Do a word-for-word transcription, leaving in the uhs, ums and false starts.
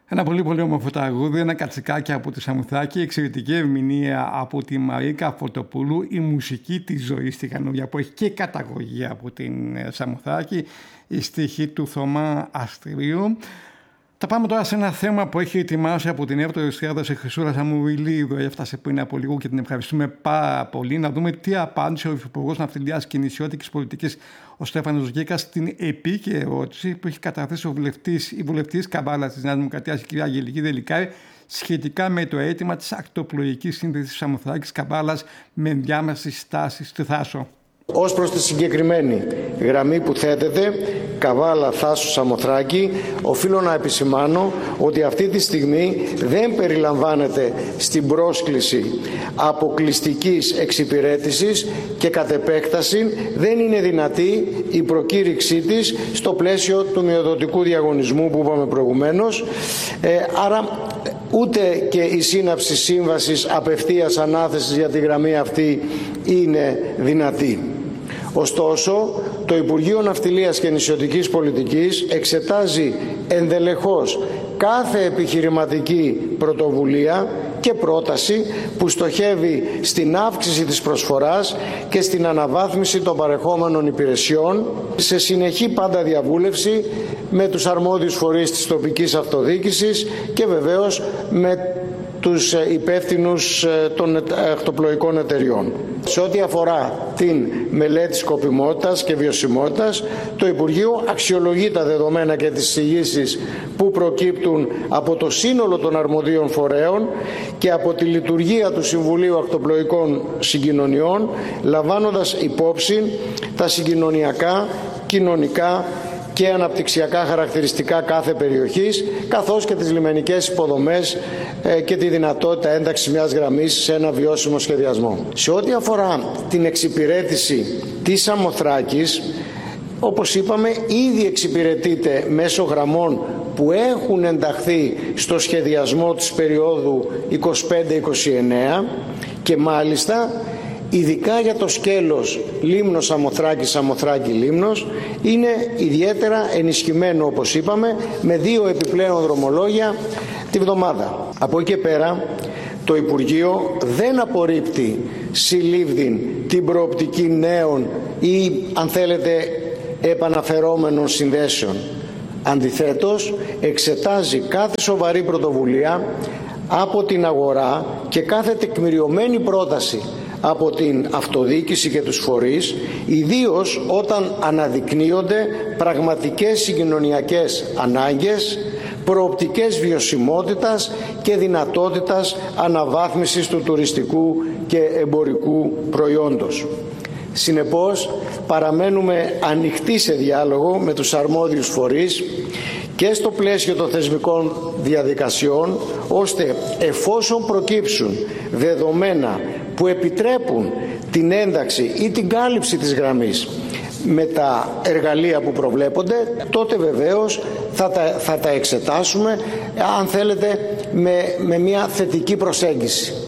Ένα πολύ πολύ όμορφο τραγούδι, ένα κατσικάκι από τη Σαμοθράκη, εξαιρετική ερμηνεία από τη Μαρίκα Φωτοπούλου, η μουσική της ζωής στη Γανούλια που έχει και καταγωγή από την Σαμοθράκη, η στίχη του Θωμά Αστρίου. Θα πάμε τώρα σε ένα θέμα που έχει ετοιμάσει από την Εύτο Εστιάδος η Χρυσούρα Σαμουηλίδου. Έφτασε πριν από λίγο και την ευχαριστούμε πάρα πολύ. Να δούμε τι απάντησε ο Υφυπουργός Ναυτιλίας και Νησιώτικης Πολιτικής, ο Στέφανος Γκίκας, στην επίκαιρη ερώτηση που έχει καταθέσει ο βουλευτής, η βουλευτής Καβάλας της Νέας Δημοκρατίας, η κυρία Αγγελική Δελικάρη, σχετικά με το αίτημα της ακτοπλοϊκής σύνδεσης Σαμοθράκης Καβάλας με ενδιάμεση στάση στη Θάσο. Ως προς τη συγκεκριμένη γραμμή που θέτεται, Καβάλα Θάσου Σαμοθράκη, οφείλω να επισημάνω ότι αυτή τη στιγμή δεν περιλαμβάνεται στην πρόσκληση αποκλειστικής εξυπηρέτησης και κατ' επέκταση δεν είναι δυνατή η προκήρυξή της στο πλαίσιο του μειοδοτικού διαγωνισμού που είπαμε προηγουμένως. Ε, άρα ούτε και η σύναψη σύμβασης απευθείας ανάθεσης για τη γραμμή αυτή είναι δυνατή. Ωστόσο, το Υπουργείο Ναυτιλίας και Νησιωτικής Πολιτικής εξετάζει ενδελεχώς κάθε επιχειρηματική πρωτοβουλία και πρόταση που στοχεύει στην αύξηση της προσφοράς και στην αναβάθμιση των παρεχόμενων υπηρεσιών, σε συνεχή πάντα διαβούλευση με τους αρμόδιους φορείς της τοπικής αυτοδιοίκησης και βεβαίως με τους υπεύθυνους των ακτοπλοϊκών εταιριών. Σε ό,τι αφορά την μελέτη σκοπιμότητας και βιωσιμότητας, το Υπουργείο αξιολογεί τα δεδομένα και τις εισηγήσεις που προκύπτουν από το σύνολο των αρμοδίων φορέων και από τη λειτουργία του Συμβουλίου Ακτοπλοϊκών Συγκοινωνιών, λαμβάνοντας υπόψη τα συγκοινωνιακά, κοινωνικά και αναπτυξιακά χαρακτηριστικά κάθε περιοχής, καθώς και τις λιμενικές υποδομές και τη δυνατότητα ένταξης μιας γραμμής σε ένα βιώσιμο σχεδιασμό. Σε ό,τι αφορά την εξυπηρέτηση της Σαμοθράκης, όπως είπαμε, ήδη εξυπηρετείται μέσω γραμμών που έχουν ενταχθεί στο σχεδιασμό της περίοδου είκοσι πέντε είκοσι εννέα και μάλιστα ειδικά για το σκέλος Λίμνος Σαμοθράκη, Σαμοθράκη Λίμνος, είναι ιδιαίτερα ενισχυμένο, όπως είπαμε, με δύο επιπλέον δρομολόγια τη βδομάδα. Από εκεί και πέρα, το Υπουργείο δεν απορρίπτει συλλήβδιν την προοπτική νέων ή, αν θέλετε, επαναφερόμενων συνδέσεων. Αντιθέτως, εξετάζει κάθε σοβαρή πρωτοβουλία από την αγορά και κάθε τεκμηριωμένη πρόταση από την αυτοδιοίκηση και τους φορείς, ιδίως όταν αναδεικνύονται πραγματικές συγκοινωνιακές ανάγκες, προοπτικές βιωσιμότητας και δυνατότητας αναβάθμισης του τουριστικού και εμπορικού προϊόντος. Συνεπώς, παραμένουμε ανοιχτοί σε διάλογο με τους αρμόδιους φορείς και στο πλαίσιο των θεσμικών διαδικασιών, ώστε εφόσον προκύψουν δεδομένα που επιτρέπουν την ένταξη ή την κάλυψη της γραμμής με τα εργαλεία που προβλέπονται, τότε βεβαίως θα τα, θα τα εξετάσουμε, αν θέλετε, με, με μια θετική προσέγγιση.